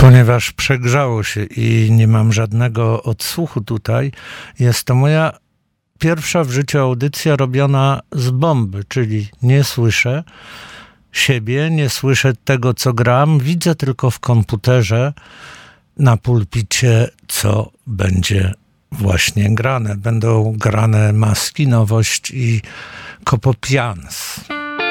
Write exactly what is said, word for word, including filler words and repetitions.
Ponieważ przegrzało się i nie mam żadnego odsłuchu tutaj, jest to moja pierwsza w życiu audycja robiona z bomby, czyli nie słyszę siebie, nie słyszę tego, co gram, widzę tylko w komputerze na pulpicie, co będzie właśnie grane. Będą grane Maski, Nowość i Kopopians.